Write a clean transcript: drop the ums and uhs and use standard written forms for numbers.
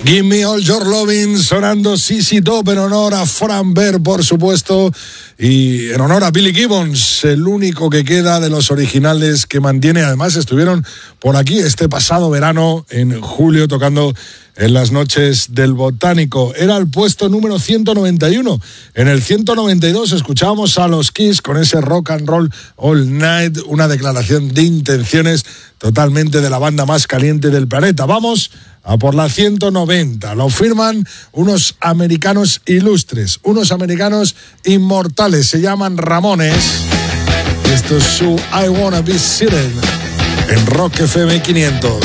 Give Me All Your Lovin', sonando ZZ Top en honor a Fran Bear, por supuesto, y en honor a Billy Gibbons, el único que queda de los originales que mantiene. Además, estuvieron por aquí este pasado verano, en julio, tocando en las noches del Botánico. Era el puesto número 191. En el 192 escuchábamos a los Kiss con ese Rock and Roll All Night, una declaración de intenciones totalmente de la banda más caliente del planeta. Vamos a por la 190. Lo firman unos americanos ilustres, unos americanos inmortales. Se llaman Ramones. Y esto es su I Wanna Be Sitting en Rock FM 500.